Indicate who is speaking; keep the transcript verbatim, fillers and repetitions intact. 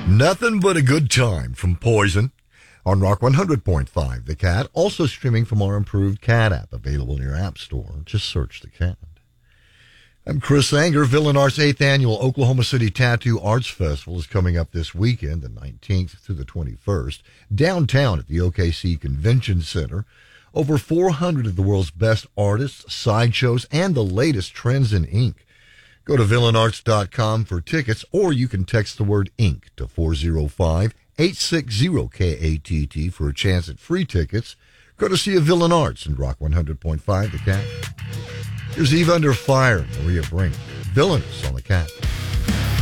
Speaker 1: Nothing but a good time from Poison on Rock one hundred point five. The Cat, also streaming from our improved Cat app, available in your app store. Just search The Cat. I'm Chris Anger. Villain Art's eighth annual Oklahoma City Tattoo Arts Festival is coming up this weekend, the nineteenth through the twenty-first, downtown at the O K C Convention Center. Over four hundred of the world's best artists, sideshows, and the latest trends in ink. Go to villain arts dot com for tickets, or you can text the word ink to four oh five, eight six zero, K A T T for a chance at free tickets. Courtesy of Villain Arts and Rock one hundred point five, The Cat. Here's Eve Under Fire, Maria Brink. Villainous on The Cat.